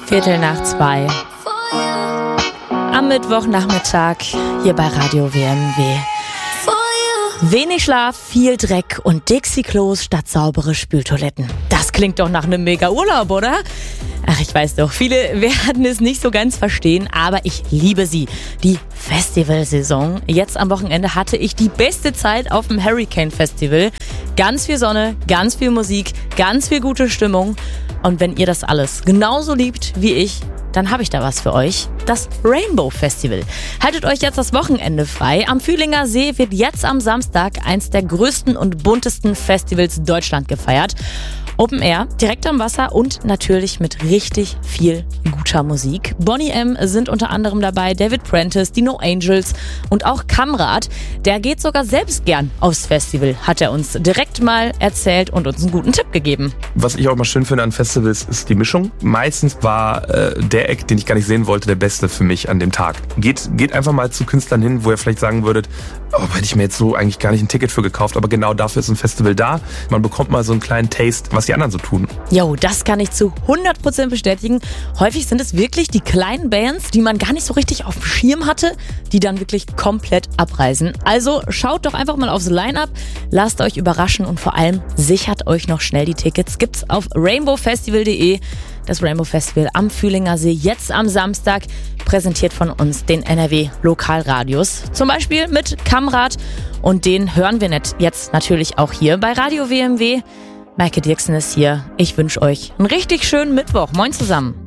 2:15 am Mittwochnachmittag hier bei Radio WMW. Wenig Schlaf, viel Dreck und Dixie-Klos statt saubere Spültoiletten. Das klingt doch nach einem Mega-Urlaub, oder? Ach, ich weiß doch, viele werden es nicht so ganz verstehen, aber ich liebe sie. Die Festivalsaison. Jetzt am Wochenende hatte ich die beste Zeit auf dem Hurricane Festival. Ganz viel Sonne, ganz viel Musik, ganz viel gute Stimmung. Und wenn ihr das alles genauso liebt wie ich, dann habe ich da was für euch. Das Rainbow Festival. Haltet euch jetzt das Wochenende frei. Am Fühlinger See wird jetzt am Samstag eins der größten und buntesten Festivals Deutschland gefeiert. Open Air, direkt am Wasser und natürlich mit richtig viel guter Musik. Boney M. sind unter anderem dabei, David Prentice, die No Angels und auch Kamrat. Der geht sogar selbst gern aufs Festival, hat er uns direkt mal erzählt und uns einen guten Tipp gegeben. Was ich auch mal schön finde an Festivals ist die Mischung. Meistens war der Act, den ich gar nicht sehen wollte, der beste für mich an dem Tag. Geht einfach mal zu Künstlern hin, wo ihr vielleicht sagen würdet, hätte ich mir jetzt so eigentlich gar nicht ein Ticket für gekauft, aber genau dafür ist ein Festival da. Man bekommt mal so einen kleinen Taste, was die anderen so tun. Jo, das kann ich zu 100% bestätigen. Häufig sind es wirklich die kleinen Bands, die man gar nicht so richtig auf dem Schirm hatte, die dann wirklich komplett abreisen. Also schaut doch einfach mal aufs Line-Up, lasst euch überraschen und vor allem sichert euch noch schnell die Tickets. Gibt's auf rainbowfestival.de. Das Rainbow Festival am Fühlinger See jetzt am Samstag, präsentiert von uns, den NRW Lokalradios. Zum Beispiel mit Kamrat und den hören wir jetzt natürlich auch hier bei Radio WMW. Maike Dirksen ist hier. Ich wünsche euch einen richtig schönen Mittwoch. Moin zusammen.